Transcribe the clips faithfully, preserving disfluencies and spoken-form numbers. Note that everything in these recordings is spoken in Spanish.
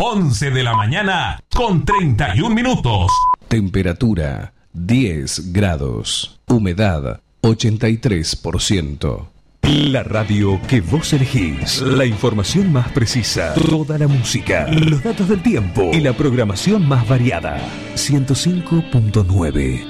once de la mañana con treinta y un minutos. Temperatura diez grados. Humedad ochenta y tres por ciento. La radio que vos elegís. La información más precisa. Toda la música. Los datos del tiempo. Y la programación más variada. ciento cinco punto nueve.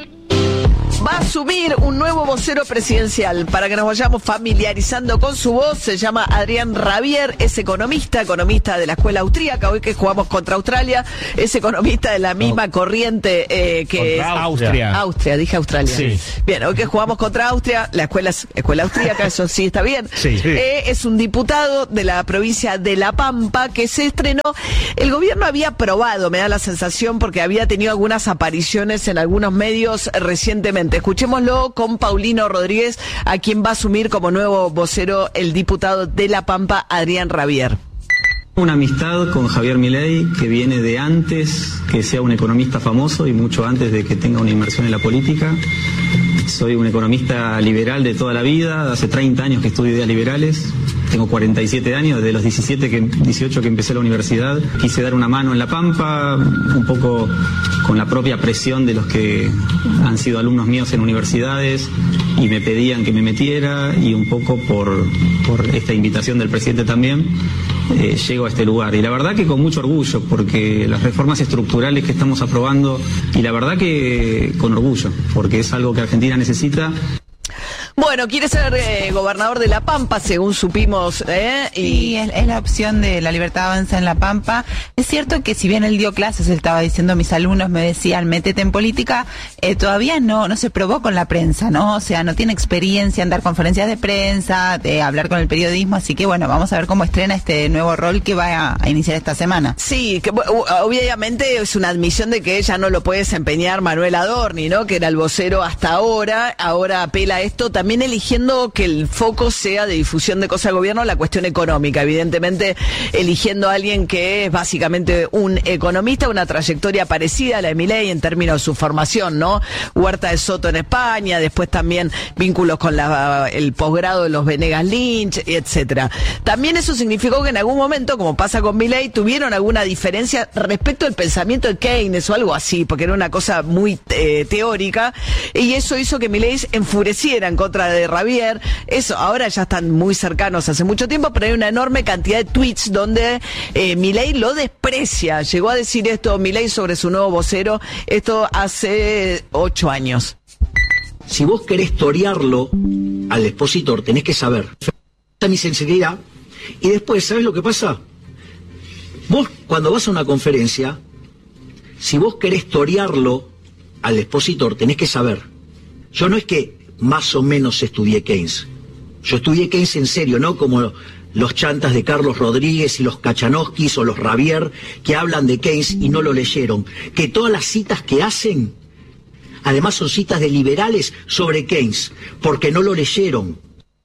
Va a subir un nuevo vocero presidencial para que nos vayamos familiarizando con su voz. Se llama Adrián Rabier, es economista, economista de la escuela austríaca. Hoy que jugamos contra Australia, es economista de la misma corriente eh, que contra Austria. Austria, dije Australia. Sí. Bien, hoy que jugamos contra Austria, la escuela es escuela austríaca, eso sí está bien. Sí. Eh, es un diputado de la provincia de La Pampa que se estrenó. El gobierno había aprobado, me da la sensación, porque había tenido algunas apariciones en algunos medios recientemente. Escuchémoslo con Paulino Rodríguez, a quien va a asumir como nuevo vocero el diputado de La Pampa, Adrián Rabier. Una amistad con Javier Milei que viene de antes que sea un economista famoso y mucho antes de que tenga una inmersión en la política. Soy un economista liberal de toda la vida, hace treinta años que estudio ideas liberales. Tengo cuarenta y siete años, desde los diecisiete que, dieciocho que empecé la universidad. Quise dar una mano en La Pampa, un poco con la propia presión de los que han sido alumnos míos en universidades y me pedían que me metiera, y un poco por, por esta invitación del presidente también, eh, llego a este lugar. Y la verdad que con mucho orgullo, porque las reformas estructurales que estamos aprobando, y la verdad que con orgullo, porque es algo que Argentina necesita. Bueno, quiere ser eh, gobernador de La Pampa, según supimos. ¿eh? Y... Sí, es, es la opción de La Libertad Avanza en La Pampa. Es cierto que si bien él dio clases, él estaba diciendo, mis alumnos me decían, métete en política, eh, todavía no no se probó con la prensa, ¿no? O sea, no tiene experiencia en dar conferencias de prensa, de hablar con el periodismo, así que bueno, vamos a ver cómo estrena este nuevo rol que va a, a iniciar esta semana. Sí, que obviamente es una admisión de que ella no lo puede desempeñar Manuel Adorni, ¿no? Que era el vocero hasta ahora, ahora apela a esto también. También eligiendo que el foco sea de difusión de cosas del gobierno, la cuestión económica, evidentemente eligiendo a alguien que es básicamente un economista, una trayectoria parecida a la de Milei en términos de su formación, ¿no? Huerta de Soto en España, después también vínculos con la, el posgrado de los Venegas Lynch, etcétera. También eso significó que en algún momento, como pasa con Milei, tuvieron alguna diferencia respecto al pensamiento de Keynes o algo así, porque era una cosa muy eh, teórica, y eso hizo que Milei enfureciera en contra de Rabier. Eso, ahora ya están muy cercanos hace mucho tiempo, pero hay una enorme cantidad de tweets donde eh, Milei lo desprecia. Llegó a decir esto Milei sobre su nuevo vocero, esto hace ocho años. Si vos querés torearlo al expositor, tenés que saber. Esa es mi sinceridad. Y después, ¿sabés lo que pasa? Vos, cuando vas a una conferencia, si vos querés torearlo al expositor, tenés que saber. Yo no es que más o menos estudié Keynes. Yo estudié Keynes en serio, no como los chantas de Carlos Rodríguez y los Kachanowskis o los Rabier que hablan de Keynes y no lo leyeron. Que todas las citas que hacen, además son citas de liberales sobre Keynes, porque no lo leyeron.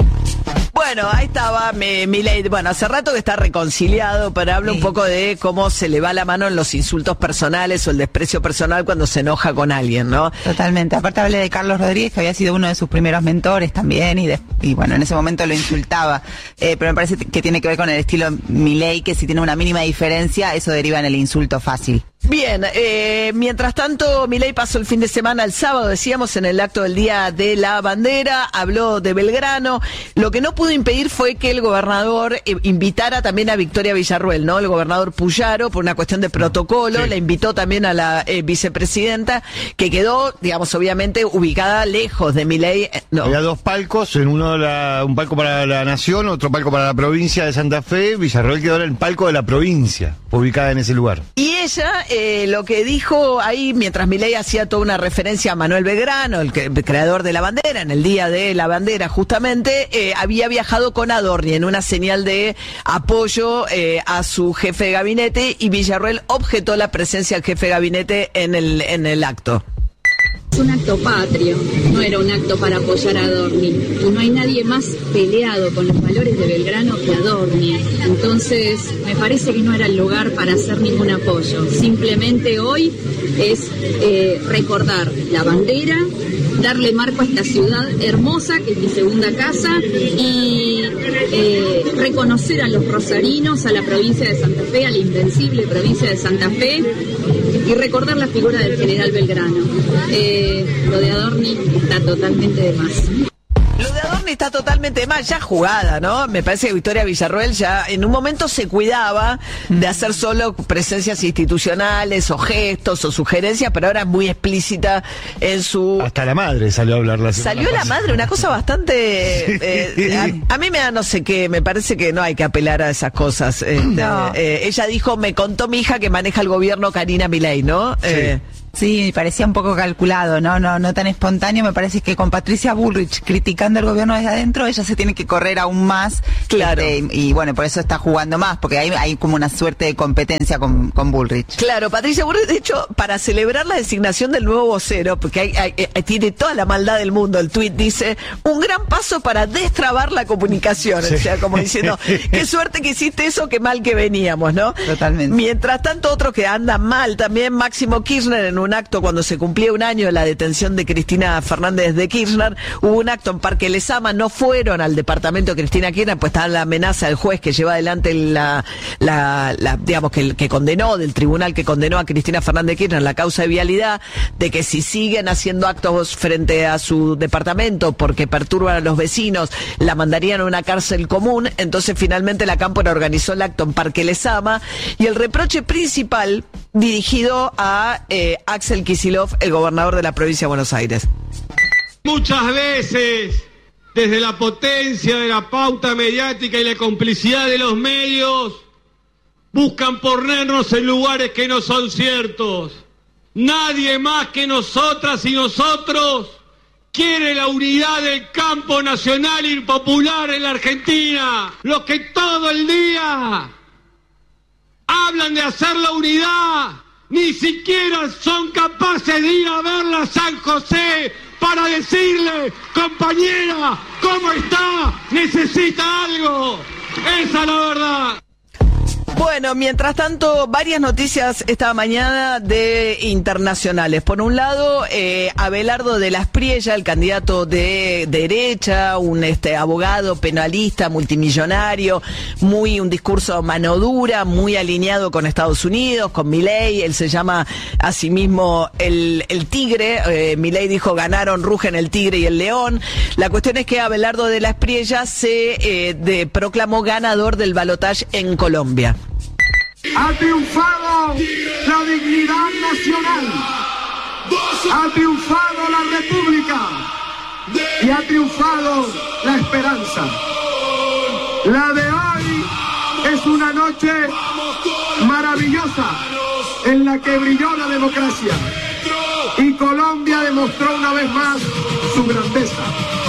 Bueno, ahí estaba Milei. Bueno, hace rato que está reconciliado, pero habla sí. un poco de cómo se le va la mano en los insultos personales o el desprecio personal cuando se enoja con alguien, ¿no? Totalmente. Aparte hablé de Carlos Rodríguez, que había sido uno de sus primeros mentores también, y, de, y bueno, en ese momento lo insultaba. Eh, pero me parece que tiene que ver con el estilo Milei, que si tiene una mínima diferencia, eso deriva en el insulto fácil. Bien, eh, mientras tanto, Milei pasó el fin de semana, el sábado, decíamos, en el acto del Día de la Bandera, habló de Belgrano. Lo que no pudo impedir fue que el gobernador eh, invitara también a Victoria Villarruel, ¿no? El gobernador Puyaro, por una cuestión de protocolo, sí. la invitó también a la eh, vicepresidenta, que quedó, digamos, obviamente, ubicada lejos de Milei. Eh, no. Había dos palcos, en uno la, un palco para la nación, otro palco para la provincia de Santa Fe. Villarruel quedó en el palco de la provincia, ubicada en ese lugar. Y ella... Eh, lo que dijo ahí, mientras Milei hacía toda una referencia a Manuel Belgrano, el, que, el creador de la bandera, en el Día de la Bandera justamente, eh, había viajado con Adorni en una señal de apoyo eh, a su jefe de gabinete, y Villarruel objetó la presencia del jefe de gabinete en el, en el acto. Es un acto patrio, no era un acto para apoyar a Adorni, y no hay nadie más peleado con los valores de Belgrano que Adorni. Entonces me parece que no era el lugar para hacer ningún apoyo. Simplemente hoy es eh, recordar la bandera, darle marco a esta ciudad hermosa, que es mi segunda casa, y eh, reconocer a los rosarinos, a la provincia de Santa Fe, a la invencible provincia de Santa Fe, y recordar la figura del general Belgrano. Eh, lo de Adorni está totalmente de más. Lo de Adorni está totalmente mal, ya jugada, ¿no? Me parece que Victoria Villarroel ya en un momento se cuidaba de hacer solo presencias institucionales o gestos o sugerencias, pero ahora es muy explícita en su... Hasta la madre salió a hablar la semana Salió la pasada. madre, una cosa bastante... Sí. Eh, a, a mí me da no sé qué, me parece que no hay que apelar a esas cosas. Este, No. eh, ella dijo, me contó mi hija que maneja el gobierno Karina Milei, ¿no? Sí. Eh, Sí, parecía un poco calculado, ¿no? No, no tan espontáneo. Me parece que con Patricia Bullrich criticando el gobierno desde adentro, ella se tiene que correr aún más. Claro. Este, y, y bueno, por eso está jugando más, porque hay, hay como una suerte de competencia con, con Bullrich. Claro, Patricia Bullrich, de hecho, para celebrar la designación del nuevo vocero, porque hay, hay- eh, tiene toda la maldad del mundo, el tuit dice, un gran paso para destrabar la comunicación, Sí. o sea, como diciendo, qué suerte que hiciste eso, qué mal que veníamos, ¿no? Totalmente. Mientras tanto, otro que anda mal también, Máximo Kirchner, en un acto cuando se cumplía un año de la detención de Cristina Fernández de Kirchner, hubo un acto en Parque Lezama, no fueron al departamento de Cristina Kirchner, pues estaba la amenaza del juez que lleva adelante la, la, la digamos, que, que condenó, del tribunal que condenó a Cristina Fernández de Kirchner la causa de vialidad, de que si siguen haciendo actos frente a su departamento porque perturban a los vecinos, la mandarían a una cárcel común. Entonces finalmente la Cámpora organizó el acto en Parque Lezama y el reproche principal dirigido a eh, Axel Kicillof, el gobernador de la provincia de Buenos Aires. Muchas veces, desde la potencia de la pauta mediática y la complicidad de los medios, buscan ponernos en lugares que no son ciertos. Nadie más que nosotras y nosotros quiere la unidad del campo nacional y popular en la Argentina. Los que todo el día hablan de hacer la unidad, ni siquiera son capaces de ir a verla a San José para decirle, compañera, ¿cómo está? ¿Necesita algo? Esa es la verdad. Bueno, mientras tanto, varias noticias esta mañana de internacionales. Por un lado, eh, Abelardo de la Espriella, el candidato de derecha, un este abogado penalista multimillonario, muy un discurso mano dura, muy alineado con Estados Unidos, con Milei. Él se llama a sí mismo el, el tigre. Eh, Milei dijo, ganaron, rugen el tigre y el león. La cuestión es que Abelardo de la Espriella se eh, de, proclamó ganador del balotaje en Colombia. Ha triunfado la dignidad nacional, ha triunfado la república y ha triunfado la esperanza. La de hoy es una noche maravillosa en la que brilló la democracia y Colombia demostró una vez más su grandeza.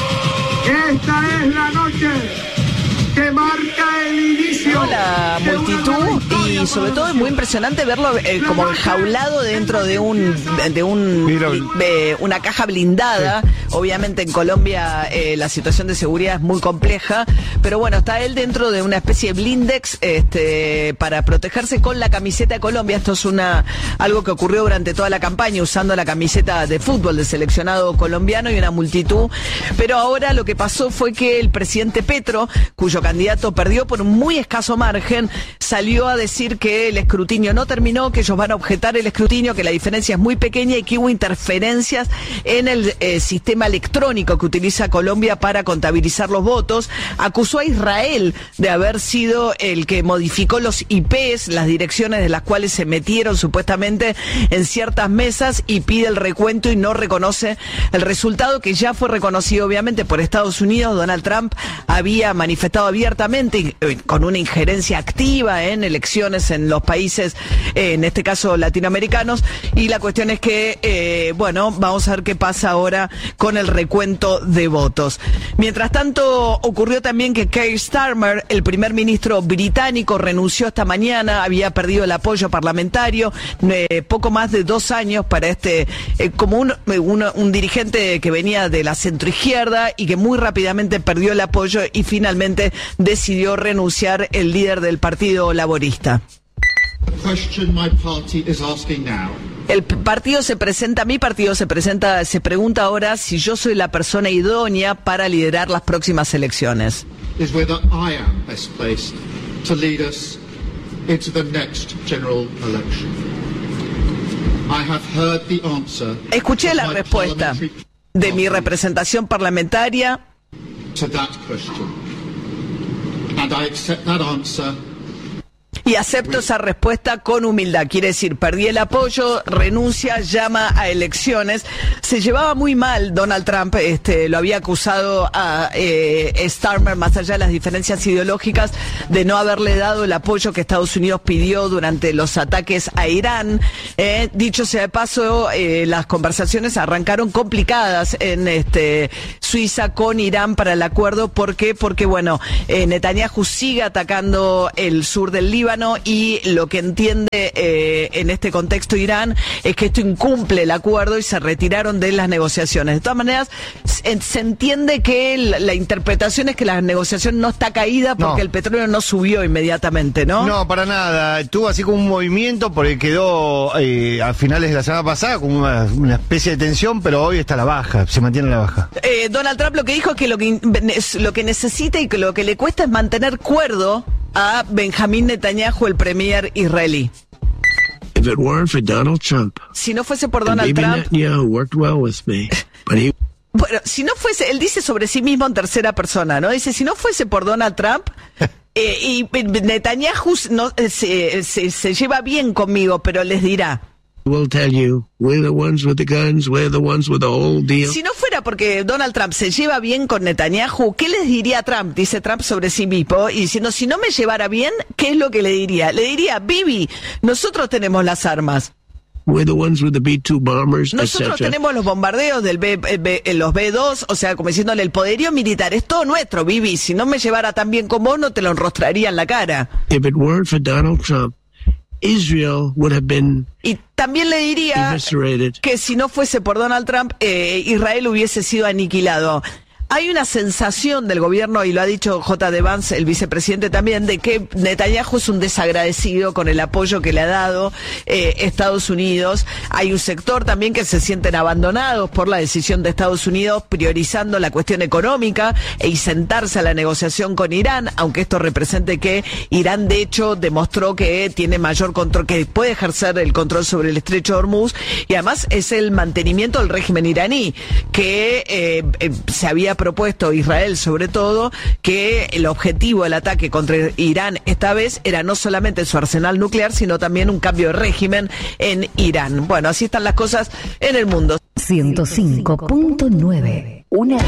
Esta es la noche que marca el inicio. La multitud y sobre todo es muy impresionante verlo eh, como enjaulado dentro de un de un eh, una caja blindada. Obviamente en Colombia eh, la situación de seguridad es muy compleja, pero bueno, está él dentro de una especie de blindex este, para protegerse con la camiseta de Colombia. Esto es una algo que ocurrió durante toda la campaña usando la camiseta de fútbol del seleccionado colombiano y una multitud. Pero ahora lo que pasó fue que el presidente Petro, cuyo candidato perdió por un muy escaso margen, salió a decir que el escrutinio no terminó, que ellos van a objetar el escrutinio, que la diferencia es muy pequeña y que hubo interferencias en el eh, sistema electrónico que utiliza Colombia para contabilizar los votos. Acusó a Israel de haber sido el que modificó los I Pes, las direcciones de las cuales se metieron supuestamente en ciertas mesas, y pide el recuento y no reconoce el resultado que ya fue reconocido obviamente por Estados Unidos. Donald Trump había manifestado abiertamente eh, con una injerencia activa en elecciones en los países, eh, en este caso latinoamericanos, y la cuestión es que, eh, bueno, vamos a ver qué pasa ahora con el recuento de votos. Mientras tanto, ocurrió también que Keir Starmer, el primer ministro británico, renunció esta mañana, había perdido el apoyo parlamentario, eh, poco más de dos años para este, eh, como un, un, un dirigente que venía de la centroizquierda y que muy rápidamente perdió el apoyo y finalmente decidió renunciar el líder del Partido Laborista. The question my party is asking now El partido se presenta, mi partido se presenta, se pregunta ahora si yo soy la persona idónea para liderar las próximas elecciones. Is whether I am best placed to lead us into the next general election. I have heard the answer. Escuché la respuesta de mi representación parlamentaria to that question. And I accept that answer. Y acepto esa respuesta con humildad. Quiere decir, perdí el apoyo, renuncia, llama a elecciones. Se llevaba muy mal Donald Trump, este, lo había acusado a eh, Starmer, más allá de las diferencias ideológicas, de no haberle dado el apoyo que Estados Unidos pidió durante los ataques a Irán. Eh, dicho sea de paso, eh, las conversaciones arrancaron complicadas en este, Suiza con Irán para el acuerdo. ¿Por qué? Porque, bueno, eh, Netanyahu sigue atacando el sur del Líbano y lo que entiende eh, en este contexto Irán es que esto incumple el acuerdo y se retiraron de las negociaciones. De todas maneras, se, se entiende que la, la interpretación es que la negociación no está caída porque no. el petróleo no subió inmediatamente, ¿no? No, para nada. Tuvo así como un movimiento porque quedó eh, a finales de la semana pasada como una, una especie de tensión, pero hoy está a la baja, se mantiene a la baja. Eh, Donald Trump lo que dijo es que lo que, lo que necesita y que lo que le cuesta es mantener cuerdo a Benjamín Netanyahu, el premier israelí. If it weren't for Donald Trump, si no fuese por Donald Trump, Netanyahu worked well with me, but he... Bueno, si no fuese, él dice sobre sí mismo en tercera persona, ¿no? Dice, si no fuese por Donald Trump, eh, y Netanyahu no, se, se, se lleva bien conmigo, pero les dirá, We'll tell you, we're the ones with the guns, we're the ones with the whole deal. Si no fuera porque Donald Trump se lleva bien con Netanyahu, ¿qué les diría Trump? Dice Trump sobre sí mismo, y diciendo, si no me llevara bien, ¿qué es lo que le diría? Le diría, Bibi, nosotros tenemos las armas. We're the ones with the B two bombers, nosotros etcétera. Tenemos los bombardeos del B, B, los B dos, o sea, como diciéndole, el poderío militar es todo nuestro, Bibi. Si no me llevara tan bien con vos, no te lo enrostraría en la cara. If it weren't for Donald Trump, Israel would have been y también le diría que si no fuese por Donald Trump, eh, Israel hubiese sido aniquilado. Hay una sensación del gobierno, y lo ha dicho J D Vance, el vicepresidente también, de que Netanyahu es un desagradecido con el apoyo que le ha dado eh, Estados Unidos. Hay un sector también que se sienten abandonados por la decisión de Estados Unidos, priorizando la cuestión económica y sentarse a la negociación con Irán, aunque esto represente que Irán de hecho demostró que tiene mayor control, que puede ejercer el control sobre el estrecho de Hormuz, y además es el mantenimiento del régimen iraní, que eh, eh, se había propuesto Israel sobre todo, que el objetivo del ataque contra Irán esta vez era no solamente su arsenal nuclear, sino también un cambio de régimen en Irán. Bueno, así están las cosas en el mundo. ciento cinco punto nueve. Una